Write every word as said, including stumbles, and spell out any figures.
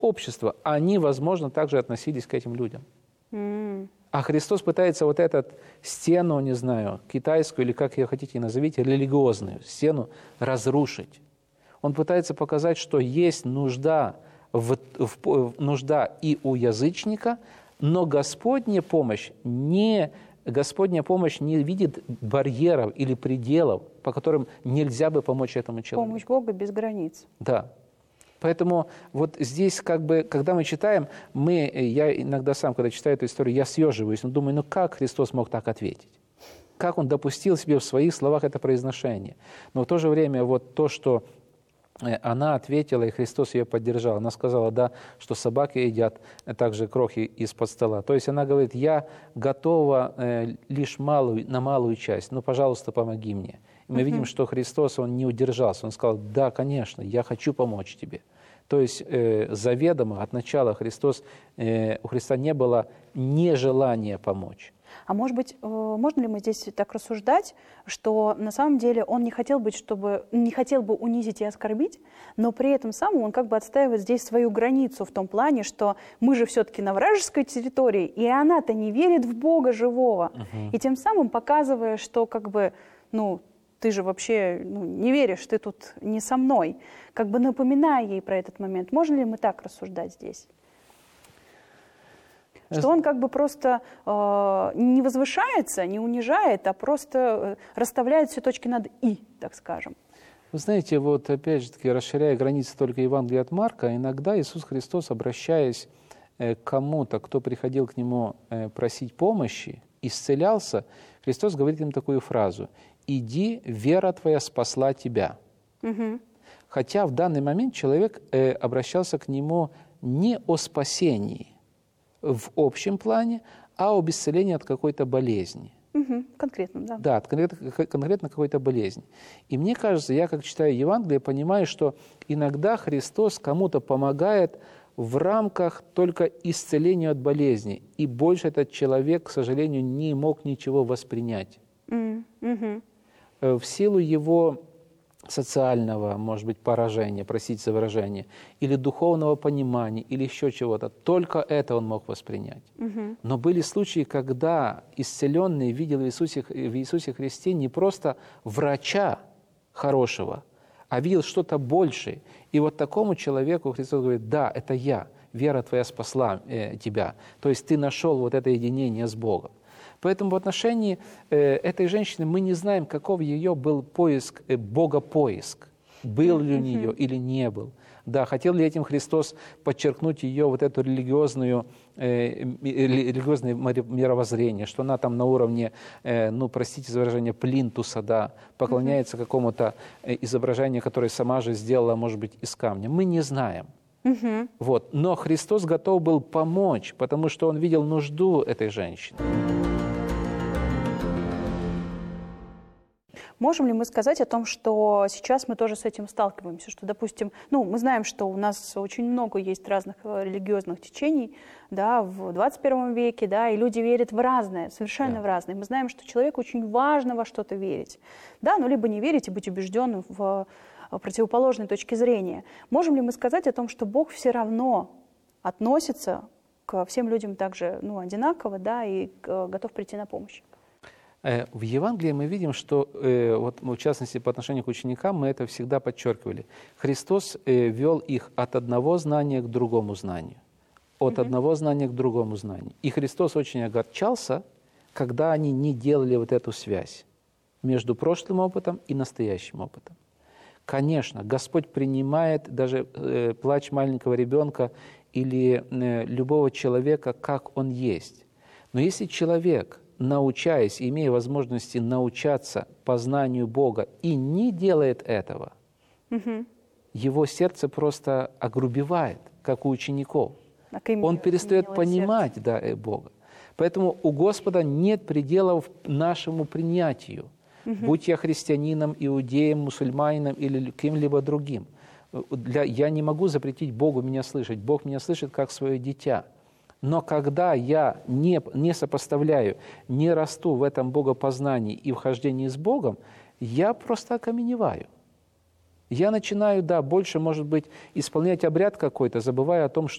общества, они, возможно, также относились к этим людям. Mm. А Христос пытается вот эту стену, не знаю, китайскую или как ее хотите назовите, религиозную стену разрушить. Он пытается показать, что есть нужда, в, в, нужда и у язычника, но Господняя помощь не, Господняя помощь не видит барьеров или пределов, по которым нельзя бы помочь этому человеку. Помощь Бога без границ. Да. Поэтому вот здесь, как бы, когда мы читаем, мы, я иногда сам, когда читаю эту историю, я съеживаюсь, но думаю, ну как Христос мог так ответить? Как Он допустил себе в своих словах это произношение? Но в то же время вот то, что она ответила, и Христос ее поддержал. Она сказала, да, что собаки едят также крохи из-под стола. То есть она говорит, я готова э, лишь малую, на малую часть, но, пожалуйста, помоги мне. И мы uh-huh. видим, что Христос, Он не удержался. Он сказал, да, конечно, я хочу помочь тебе. То есть э, заведомо от начала Христос, э, у Христа не было нежелания помочь. А может быть, можно ли мы здесь так рассуждать, что на самом деле он не хотел быть, чтобы, не хотел бы унизить и оскорбить, но при этом самом он как бы отстаивает здесь свою границу в том плане, что мы же все-таки на вражеской территории, и она-то не верит в Бога живого. Uh-huh. И тем самым показывая, что как бы, ну, ты же вообще ну, не веришь, ты тут не со мной, как бы напоминая ей про этот момент. Можно ли мы так рассуждать здесь? Что он как бы просто э, не возвышается, не унижает, а просто расставляет все точки над «и», так скажем. Вы знаете, вот опять же таки, расширяя границы только Евангелия от Марка, иногда Иисус Христос, обращаясь э, к кому-то, кто приходил к Нему э, просить помощи, исцелялся, Христос говорит им такую фразу «Иди, вера твоя спасла тебя». Угу. Хотя в данный момент человек э, обращался к Нему не о спасении, в общем плане, а об исцелении от какой-то болезни. Угу, конкретно, да. Да, от конкретно, конкретно какой-то болезни. И мне кажется, я, как читаю Евангелие, понимаю, что иногда Христос кому-то помогает в рамках только исцеления от болезни. И больше этот человек, к сожалению, не мог ничего воспринять. Угу. В силу его социального, может быть, поражения, простите за выражение, или духовного понимания, или еще чего-то. Только это он мог воспринять. Угу. Но были случаи, когда исцеленный видел в Иисусе, в Иисусе Христе не просто врача хорошего, а видел что-то большее. И вот такому человеку Христос говорит, да, это я, вера твоя спасла э, тебя. То есть ты нашел вот это единение с Богом. Поэтому в отношении э, этой женщины мы не знаем, каков ее был поиск, э, богопоиск. Был ли у нее uh-huh. или не был. Да, хотел ли этим Христос подчеркнуть ее вот эту религиозную, э, религиозное мировоззрение, что она там на уровне, э, ну, простите за выражение, плинтуса, да, поклоняется uh-huh. какому-то изображению, которое сама же сделала, может быть, из камня. Мы не знаем. Uh-huh. Вот. Но Христос готов был помочь, потому что Он видел нужду этой женщины. Можем ли мы сказать о том, что сейчас мы тоже с этим сталкиваемся, что, допустим, ну, мы знаем, что у нас очень много есть разных религиозных течений, да, в двадцать первом веке, да, и люди верят в разное, совершенно yeah. в разное. Мы знаем, что человеку очень важно во что-то верить, да, ну, либо не верить и быть убежденным в противоположной точке зрения. Можем ли мы сказать о том, что Бог все равно относится к всем людям также, ну, одинаково, да, и готов прийти на помощь? В Евангелии мы видим, что, вот, в частности, по отношению к ученикам, мы это всегда подчеркивали. Христос вел их от одного знания к другому знанию, от mm-hmm. одного знания к другому знанию. И Христос очень огорчался, когда они не делали вот эту связь между прошлым опытом и настоящим опытом. Конечно, Господь принимает даже э, плач маленького ребенка или э, любого человека, как он есть. Но если человек, научаясь, имея возможности научаться познанию Бога и не делает этого, угу. его сердце просто огрубевает, как у учеников. Он перестает понимать да, Бога. Поэтому у Господа нет пределов нашему принятию, угу. будь я христианином, иудеем, мусульманином или кем-либо другим. Для, я не могу запретить Богу меня слышать. Бог меня слышит как свое дитя. Но когда я не, не сопоставляю, не расту в этом богопознании и вхождении с Богом, я просто окаменеваю. Я начинаю, да, больше, может быть, исполнять обряд какой-то, забывая о том, что